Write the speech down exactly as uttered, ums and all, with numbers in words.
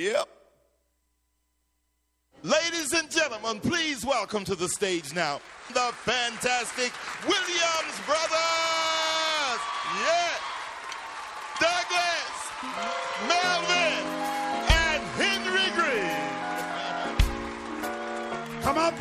Yep. Ladies and gentlemen, please welcome to the stage now the fantastic Williams Brothers.